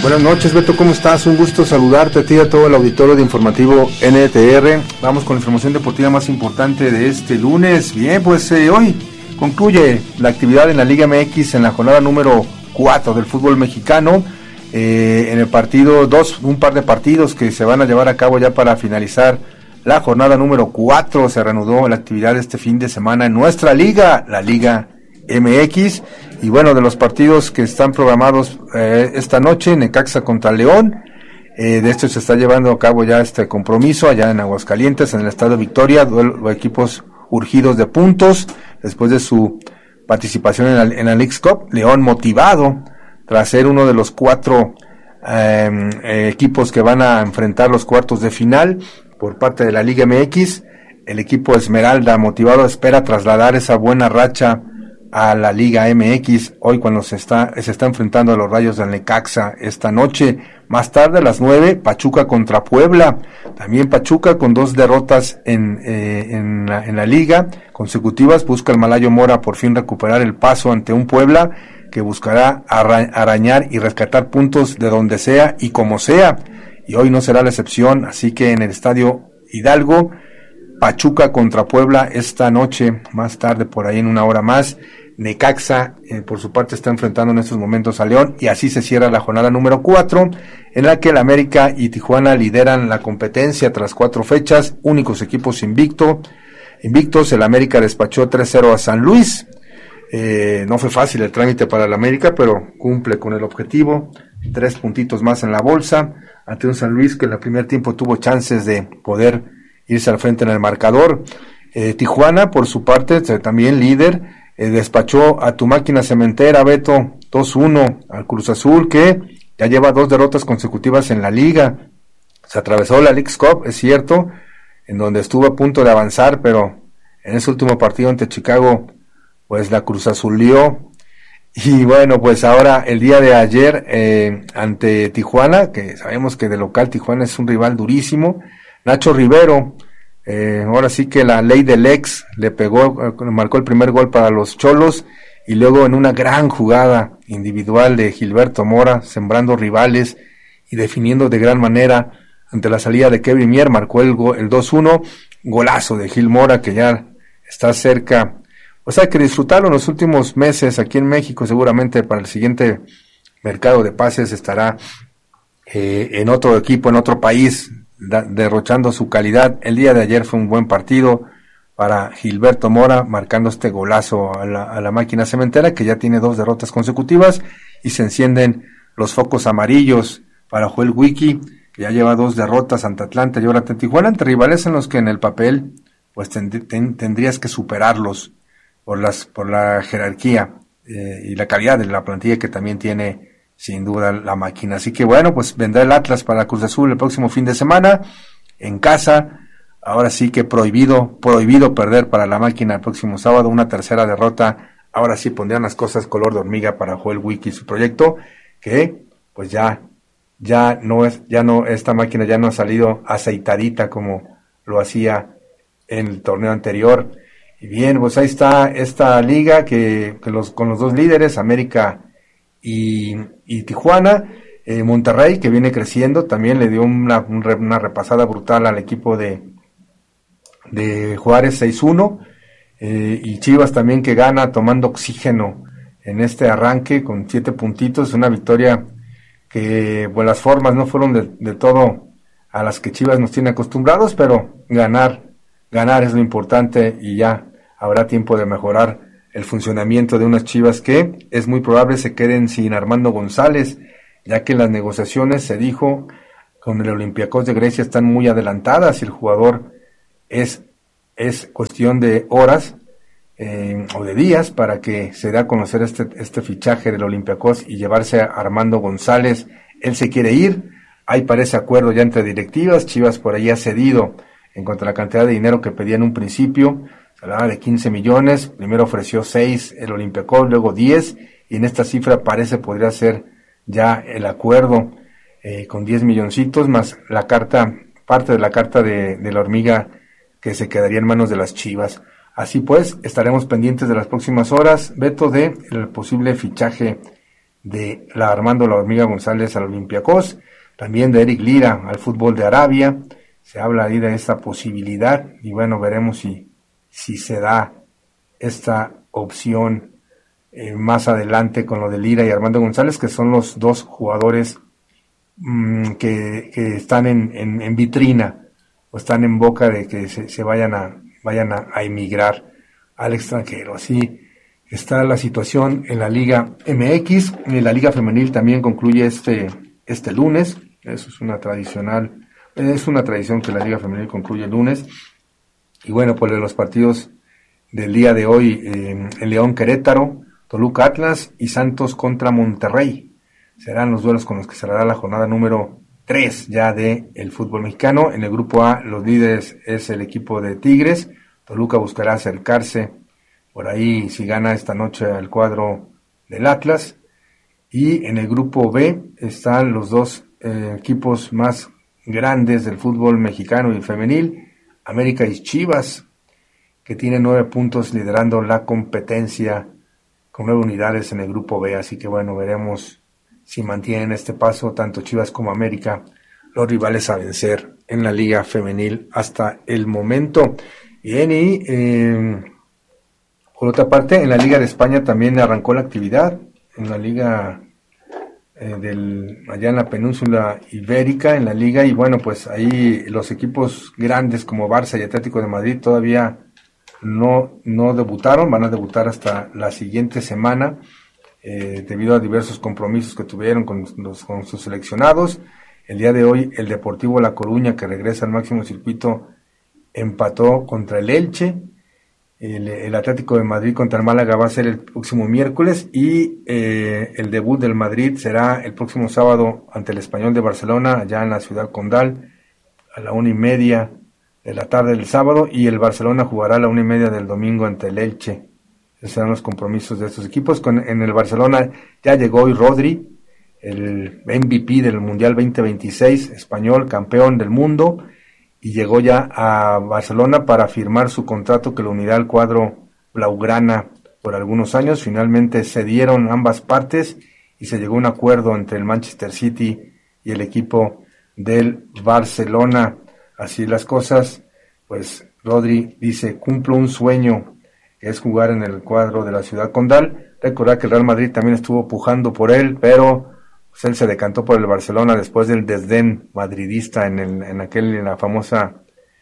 Buenas noches, Beto, ¿cómo estás? Un gusto saludarte a ti y a todo el auditorio de Informativo NTR. Vamos con la información deportiva más importante de este lunes. Bien, pues hoy concluye la actividad en la Liga MX en la jornada número 4 del fútbol mexicano. En el partido 2, un par de partidos que se van a llevar a cabo ya para finalizar la jornada número 4. Se reanudó la actividad este fin de semana en nuestra liga, la Liga MX. Y bueno, de los partidos que están programados esta noche, Necaxa contra León, de esto se está llevando a cabo ya este compromiso allá en Aguascalientes, en el Estadio Victoria, duelo, equipos urgidos de puntos, después de su participación en la Leagues Cup. León motivado, tras ser uno de los 4 equipos que van a enfrentar los cuartos de final por parte de la Liga MX. El equipo Esmeralda, motivado, espera trasladar esa buena racha a la Liga MX, hoy cuando se está enfrentando a los Rayos del Necaxa esta noche. Más tarde a las 9, Pachuca contra Puebla, también Pachuca con 2 derrotas en la liga consecutivas. Busca el Malayo Mora por fin recuperar el paso ante un Puebla que buscará arañar y rescatar puntos de donde sea y como sea, y hoy no será la excepción. Así que en el Estadio Hidalgo, Pachuca contra Puebla esta noche, más tarde por ahí en una hora más. Necaxa, por su parte, está enfrentando en estos momentos a León, y así se cierra la jornada número 4, en la que el América y Tijuana lideran la competencia tras 4 fechas, únicos equipos invictos. El América despachó 3-0 a San Luis. No fue fácil el trámite para el América, pero cumple con el objetivo. 3 puntitos más en la bolsa, ante un San Luis que en el primer tiempo tuvo chances de poder irse al frente en el marcador. Tijuana, por su parte, también líder, despachó a tu máquina cementera, Beto, 2-1 al Cruz Azul, que ya lleva 2 derrotas consecutivas en la liga. Se atravesó la Leagues Cup, es cierto, en donde estuvo a punto de avanzar, pero en ese último partido ante Chicago, pues la Cruz Azulió. Y bueno, pues ahora el día de ayer ante Tijuana, que sabemos que de local Tijuana es un rival durísimo, Nacho Rivero, ahora sí que la ley del ex le pegó, marcó el primer gol para los Cholos, y luego en una gran jugada individual de Gilberto Mora, sembrando rivales y definiendo de gran manera ante la salida de Kevin Mier, marcó el 2-1, golazo de Gil Mora que ya está cerca. Pues hay que disfrutarlo en los últimos meses aquí en México. Seguramente para el siguiente mercado de pases estará en otro equipo, en otro país, derrochando su calidad. El día de ayer fue un buen partido para Gilberto Mora, marcando este golazo a la máquina cementera, que ya tiene 2 derrotas consecutivas, y se encienden los focos amarillos para Joel Wiki, que ya lleva 2 derrotas ante Atlanta y ahora ante Tijuana, ante rivales en los que en el papel pues tendrías que superarlos por la jerarquía y la calidad de la plantilla que también tiene sin duda la máquina. Así que bueno, pues vendrá el Atlas para Cruz Azul el próximo fin de semana en casa. Ahora sí que prohibido perder para la máquina el próximo sábado, una tercera derrota. Ahora sí pondrían las cosas color de hormiga para Joel Wiki y su proyecto, que pues esta máquina ya no ha salido aceitadita como lo hacía en el torneo anterior. Y bien, pues ahí está esta liga con los 2 líderes, América y Tijuana. Monterrey, que viene creciendo, también le dio una repasada brutal al equipo de Juárez, 6-1, y Chivas también, que gana tomando oxígeno en este arranque con 7 puntitos, una victoria que pues las formas no fueron de todo a las que Chivas nos tiene acostumbrados, pero ganar es lo importante, y ya habrá tiempo de mejorar el funcionamiento de unas Chivas que es muy probable se queden sin Armando González, ya que las negociaciones, se dijo, con el Olympiacos de Grecia están muy adelantadas, y el jugador es cuestión de horas o de días para que se dé a conocer este fichaje del Olympiacos y llevarse a Armando González. Él se quiere ir, hay parece acuerdo ya entre directivas. Chivas por ahí ha cedido en cuanto a la cantidad de dinero que pedía en un principio. Se hablaba de 15 millones, primero ofreció 6 el Olympiacos, luego 10, y en esta cifra podría ser ya el acuerdo con 10 milloncitos más parte de la carta de la hormiga que se quedaría en manos de las Chivas. Así pues, estaremos pendientes de las próximas horas, Beto, de el posible fichaje de la Armando La Hormiga González al Olympiacos, también de Eric Lira al fútbol de Arabia. Se habla ahí de esta posibilidad y bueno, veremos si se da esta opción más adelante con lo de Lira y Armando González, que son los dos jugadores que están en vitrina o están en boca de que se vayan a emigrar al extranjero. Así está la situación en la Liga MX. En la Liga Femenil también concluye este lunes. Eso es una tradición que la Liga Femenil concluye el lunes. Y bueno, pues de los partidos del día de hoy, en León Querétaro, Toluca Atlas y Santos contra Monterrey. Serán los duelos con los que cerrará la jornada número 3 ya de el fútbol mexicano. En el grupo A, los líderes es el equipo de Tigres. Toluca buscará acercarse por ahí si gana esta noche al cuadro del Atlas. Y en el grupo B están los dos equipos más grandes del fútbol mexicano y femenil, América y Chivas, que tienen 9 puntos liderando la competencia con 9 unidades en el grupo B. Así que bueno, veremos si mantienen este paso tanto Chivas como América, los rivales a vencer en la Liga Femenil hasta el momento. Bien, y por otra parte, en la Liga de España también arrancó la actividad, en la Liga allá en la península ibérica, en la Liga, y bueno, pues ahí los equipos grandes como Barça y Atlético de Madrid todavía no debutaron, van a debutar hasta la siguiente semana, debido a diversos compromisos que tuvieron con sus seleccionados. El día de hoy el Deportivo La Coruña, que regresa al máximo circuito, empató contra el Elche. El Atlético de Madrid contra el Málaga va a ser el próximo miércoles y el debut del Madrid será el próximo sábado ante el Español de Barcelona, allá en la ciudad condal, a la 1:30 de la tarde del sábado, y el Barcelona jugará a la 1:30 del domingo ante el Elche. Esos serán los compromisos de estos equipos. En el Barcelona ya llegó hoy Rodri, el MVP del Mundial 2026, español, campeón del mundo, y llegó ya a Barcelona para firmar su contrato que lo unirá al cuadro blaugrana por algunos años. Finalmente cedieron ambas partes y se llegó a un acuerdo entre el Manchester City y el equipo del Barcelona. Así las cosas, pues Rodri dice: cumplo un sueño, que es jugar en el cuadro de la ciudad condal. Recordad que el Real Madrid también estuvo pujando por él, pero pues él se decantó por el Barcelona después del desdén madridista en aquella famosa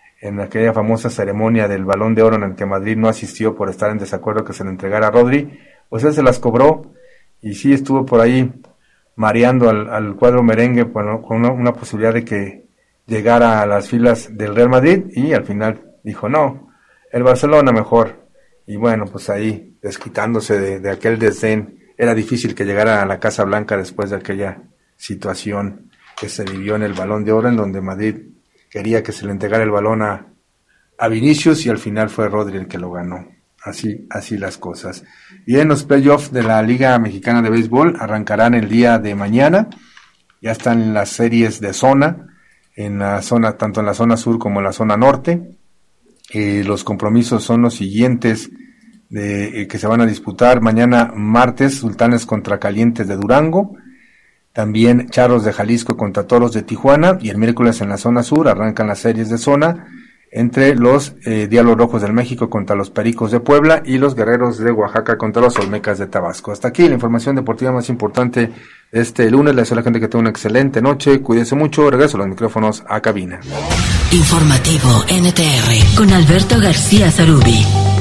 ceremonia del Balón de Oro en el que Madrid no asistió por estar en desacuerdo que se le entregara a Rodri. Pues él se las cobró y sí estuvo por ahí mareando al cuadro merengue, bueno, con una posibilidad de que llegara a las filas del Real Madrid, y al final dijo no, el Barcelona mejor. Y bueno, pues ahí desquitándose de aquel desdén. Era difícil que llegara a la Casa Blanca después de aquella situación que se vivió en el Balón de Oro, en donde Madrid quería que se le entregara el balón a Vinicius y al final fue Rodri el que lo ganó. Así las cosas. Bien, los playoffs de la Liga Mexicana de Béisbol arrancarán el día de mañana. Ya están las series de zona, tanto en la zona sur como en la zona norte. Los compromisos son los siguientes que se van a disputar mañana martes: Sultanes contra Calientes de Durango, también Charros de Jalisco contra Toros de Tijuana, y el miércoles en la zona sur arrancan las series de zona entre los Diablos Rojos del México contra los Pericos de Puebla y los Guerreros de Oaxaca contra los Olmecas de Tabasco. Hasta aquí la información deportiva más importante de este lunes. Les deseo a la gente que tenga una excelente noche, cuídense mucho, regreso a los micrófonos a cabina. Informativo NTR con Alberto García Zarubi.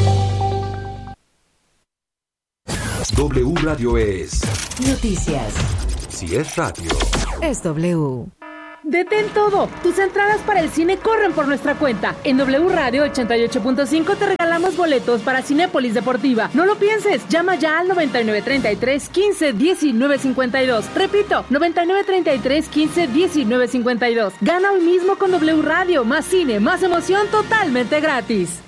W Radio es Noticias. Si es radio, Es W. Detén todo. Tus entradas para el cine corren por nuestra cuenta. En W Radio 88.5 te regalamos boletos para Cinépolis Deportiva. No lo pienses. Llama ya al 9933 15 19 52. Repito, 9933 15 19 52. Gana hoy mismo con W Radio. Más cine, más emoción, totalmente gratis.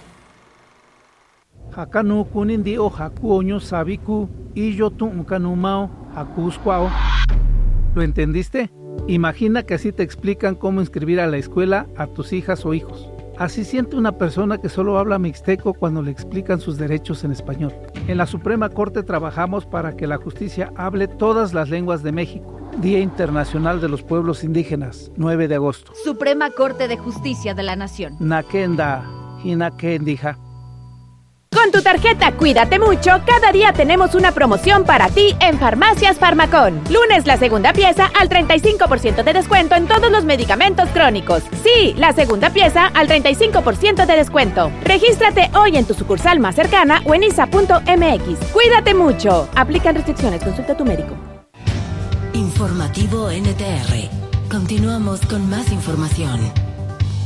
Hakanu kunindi o hakuoño sabiku y yo tuncanumao hakuscuao. ¿Lo entendiste? Imagina que así te explican cómo inscribir a la escuela a tus hijas o hijos. Así siente una persona que solo habla mixteco cuando le explican sus derechos en español. En la Suprema Corte trabajamos para que la justicia hable todas las lenguas de México. Día Internacional de los Pueblos Indígenas, 9 de agosto. Suprema Corte de Justicia de la Nación. Nakenda, Hinakendija. Con tu tarjeta Cuídate Mucho, cada día tenemos una promoción para ti en Farmacias Farmacón. Lunes la segunda pieza al 35% de descuento en todos los medicamentos crónicos. Sí, la segunda pieza al 35% de descuento. Regístrate hoy en tu sucursal más cercana o en isa.mx. Cuídate mucho. Aplican restricciones. Consulta a tu médico. Informativo NTR. Continuamos con más información.